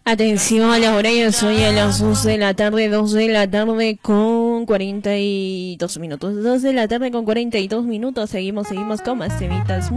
Atención a la hora, ya soy a las 2 de la tarde, 2 de la tarde con 42 minutos. 2 de la tarde con 42 minutos. Seguimos con más temitas.